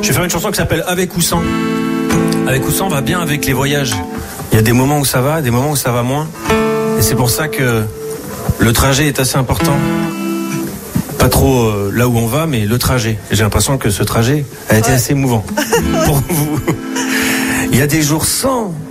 vais faire une chanson qui s'appelle Avec ou sans. Avec ou sans va bien avec les voyages. Il y a des moments où ça va, des moments où ça va moins. Et c'est pour ça que le trajet est assez important. Pas trop là où on va, mais le trajet. Et j'ai l'impression que ce trajet a été assez émouvant pour vous. Il y a des jours sans